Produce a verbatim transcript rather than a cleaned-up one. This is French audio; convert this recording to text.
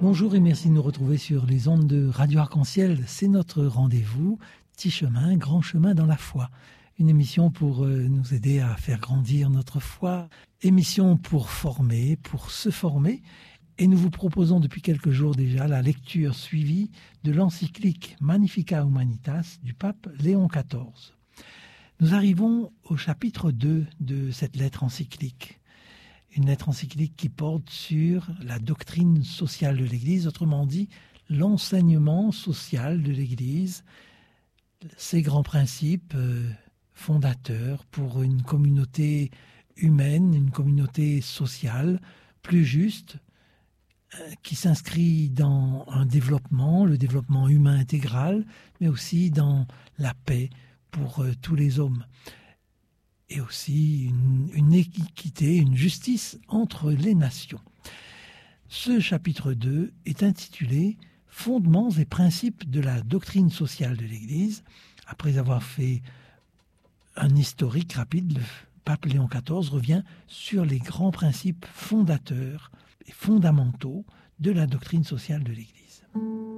Bonjour et merci de nous retrouver sur les ondes de Radio Arc-en-Ciel. C'est notre rendez-vous, Petit chemin, grand chemin dans la foi. Une émission pour euh, nous aider à faire grandir notre foi. Émission pour former, pour se former. Et nous vous proposons depuis quelques jours déjà la lecture suivie de l'encyclique Magnificat Humanitas du pape Léon quatorze. Nous arrivons au chapitre deux de cette lettre encyclique. Une lettre encyclique qui porte sur la doctrine sociale de l'Église, autrement dit, l'enseignement social de l'Église, ses grands principes euh, fondateurs pour une communauté humaine, une communauté sociale plus juste, euh, qui s'inscrit dans un développement, le développement humain intégral, mais aussi dans la paix pour euh, tous les hommes. Et aussi une, une équité, une justice entre les nations. Ce chapitre deux est intitulé « Fondements et principes de la doctrine sociale de l'Église ». Après avoir fait un historique rapide, le pape Léon quatorze revient sur les grands principes fondateurs et fondamentaux de la doctrine sociale de l'Église.